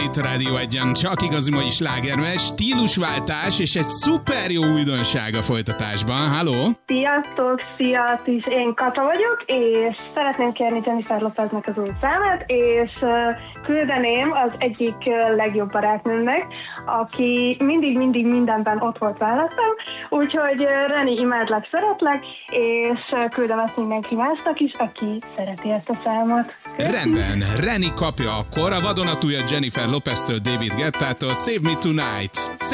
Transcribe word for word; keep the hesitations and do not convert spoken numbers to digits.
itt a Rádió Egyen, csak igazi mai slágermes, stílusváltás és egy szuper jó újdonság a folytatásban. Halló! Sziasztok, szia, is én Kata vagyok, és szeretném kérni Jennifer Lopeznek az új számát, és küldeném az egyik legjobb barátnőmnek, aki mindig-mindig mindenben ott volt mellettem, úgyhogy Reni, imádlak, szeretlek, és küldem ezt mindenki másnak is, aki szereti ezt a számot. Köszönöm. Rendben, Reni kapja akkor a vadonatúja Jennifer Lopeztől, David Guettától, Save Me Tonight.